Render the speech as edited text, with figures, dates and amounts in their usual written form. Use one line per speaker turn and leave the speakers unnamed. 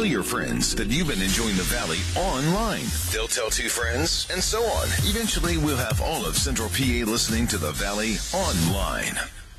your friends that you've been enjoying the Valley online. They'll tell 2 friends, and so on. Eventually, we'll have all of Central PA listening to the Valley online.